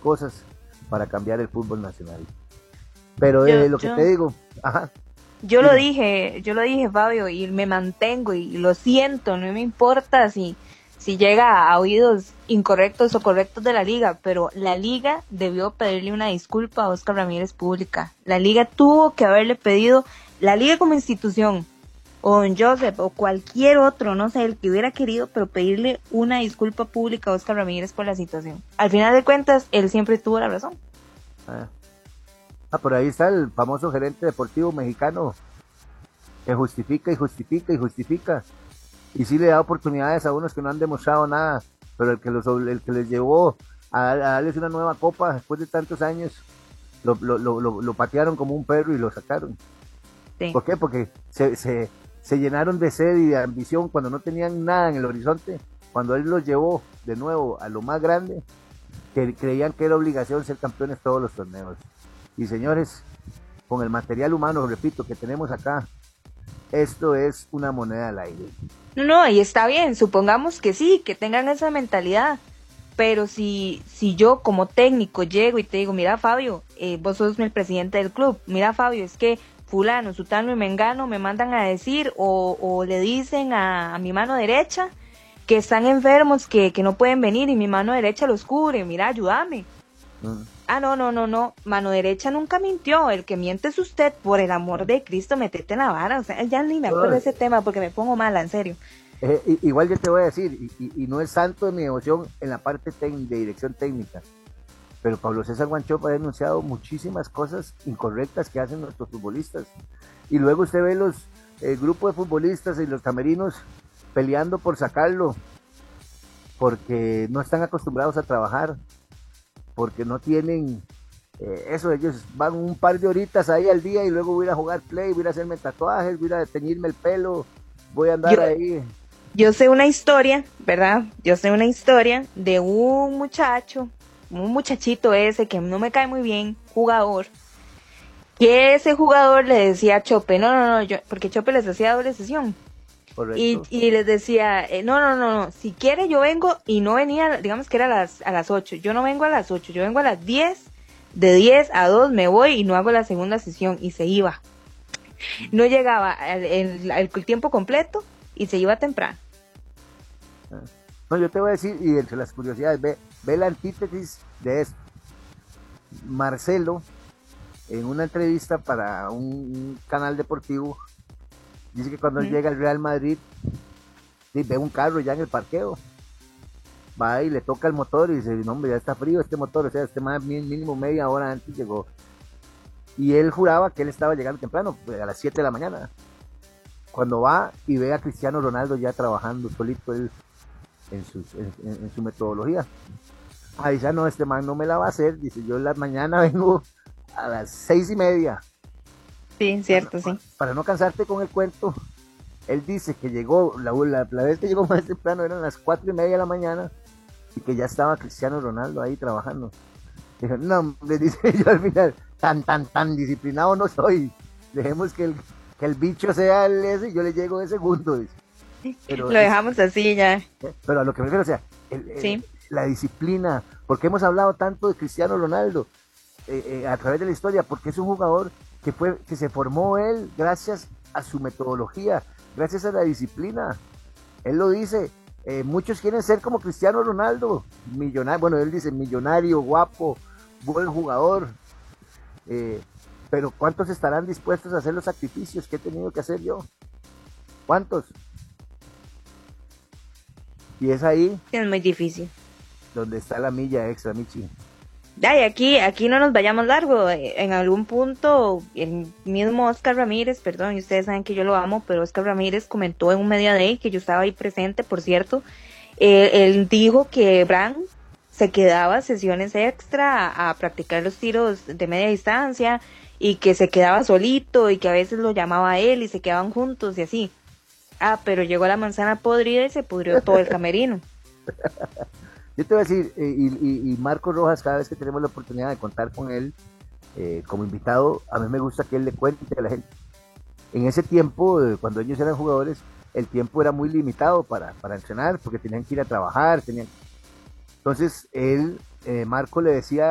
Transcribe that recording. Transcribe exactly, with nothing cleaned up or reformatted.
cosas para cambiar el fútbol nacional. Pero Yo, eh, lo que yo, te digo, ajá, yo lo dime. dije, yo lo dije, Fabio, y me mantengo y lo siento, no me importa si, si llega a oídos incorrectos o correctos de la liga, pero la liga debió pedirle una disculpa a Oscar Ramírez pública. La liga tuvo que haberle pedido, la liga como institución, o don Joseph, o cualquier otro, no sé, el que hubiera querido, pero pedirle una disculpa pública a Oscar Ramírez por la situación. Al final de cuentas, él siempre tuvo la razón. Ah, ah, por ahí está el famoso gerente deportivo mexicano que justifica y justifica y justifica. Y sí le da oportunidades a unos que no han demostrado nada, pero el que, los, el que les llevó a, a darles una nueva copa después de tantos años, lo, lo, lo, lo, lo patearon como un perro y lo sacaron. Sí. ¿Por qué? Porque se, se, se llenaron de sed y de ambición cuando no tenían nada en el horizonte. Cuando él los llevó de nuevo a lo más grande, que creían que era obligación ser campeones todos los torneos. Y señores, con el material humano, repito, que tenemos acá, esto es una moneda al aire. No, no, y está bien, supongamos que sí, que tengan esa mentalidad, pero si, si yo como técnico llego y te digo, mira Fabio, eh, vos sos el presidente del club, mira Fabio, es que fulano, sutano y mengano me mandan a decir o, o le dicen a, a mi mano derecha que están enfermos, que, que no pueden venir y mi mano derecha los cubre, mira, ayúdame. Mm. Ah, no, no, no, no, mano derecha nunca mintió, el que miente es usted, por el amor de Cristo, metete en la vara, o sea, ya ni me acuerdo de ese tema porque me pongo mala, en serio. Eh, igual yo te voy a decir, y, y, y no es santo de mi devoción en la parte de dirección técnica, pero Pablo César Wanchope ha denunciado muchísimas cosas incorrectas que hacen nuestros futbolistas. Y luego usted ve los eh, grupos de futbolistas y los camerinos peleando por sacarlo, porque no están acostumbrados a trabajar, porque no tienen eh, eso, ellos van un par de horitas ahí al día y luego voy a ir a jugar play, voy a ir a hacerme tatuajes, voy a ir a teñirme el pelo, voy a andar Yo, ahí. yo sé una historia, ¿verdad? Yo sé una historia de un muchacho, un muchachito ese que no me cae muy bien, jugador, que ese jugador le decía a Chope, no, no, no, yo, porque Chope les hacía doble sesión. Y, Correcto. y les decía, eh, no, no, no, no, si quiere yo vengo y no venía, digamos que era a las, a las ocho, yo no vengo a las ocho, yo vengo a las diez, de diez a dos me voy y no hago la segunda sesión y se iba. No llegaba el, el, el tiempo completo y se iba temprano. No, yo te voy a decir, y entre las curiosidades, ve, ve la antítesis de esto. Marcelo, en una entrevista para un, un canal deportivo, dice que cuando él ¿Mm? llega al Real Madrid, ve un carro ya en el parqueo, va y le toca el motor y dice, no hombre, ya está frío este motor, o sea, este más mínimo media hora antes llegó. Y él juraba que él estaba llegando temprano, pues, a las siete de la mañana. Cuando va y ve a Cristiano Ronaldo ya trabajando solito él en, sus, en, en, en su metodología. Ah, dice, ah, no, este man no me la va a hacer, dice, yo en la mañana vengo a las seis y media. Sí, cierto, Para, sí. para no cansarte con el cuento, él dice que llegó, la, la, la vez que llegó más temprano eran las cuatro y media de la mañana y que ya estaba Cristiano Ronaldo ahí trabajando. Dijo, no, le dice yo al final, tan, tan, tan disciplinado no soy, dejemos que el, que el bicho sea el ese y yo le llego de segundo, dice. Pero, lo dejamos es, así ya. Pero a lo que me refiero, o sea, el, el, Sí. la disciplina, porque hemos hablado tanto de Cristiano Ronaldo eh, eh, a través de la historia, porque es un jugador que fue que se formó él gracias a su metodología, gracias a la disciplina. Él lo dice, eh, muchos quieren ser como Cristiano Ronaldo, millonario, bueno, él dice millonario, guapo, buen jugador, eh, pero ¿cuántos estarán dispuestos a hacer los sacrificios que he tenido que hacer yo? ¿Cuántos? Y es ahí Es muy difícil. donde está la milla extra, Michi. Ay, aquí, aquí no nos vayamos largo. En algún punto, el mismo Oscar Ramírez, perdón, y ustedes saben que yo lo amo, pero Oscar Ramírez comentó en un Media Day, que yo estaba ahí presente, por cierto, eh, él dijo que Bran se quedaba sesiones extra a, a practicar los tiros de media distancia y que se quedaba solito y que a veces lo llamaba a él y se quedaban juntos y así. Ah, pero llegó la manzana podrida y se pudrió todo el camerino. Yo te voy a decir, eh, y, y, y Marco Rojas, cada vez que tenemos la oportunidad de contar con él eh, como invitado, a mí me gusta que él le cuente a la gente. En ese tiempo, eh, cuando ellos eran jugadores, el tiempo era muy limitado para, para entrenar, porque tenían que ir a trabajar, tenían... Entonces, él, eh, Marco le decía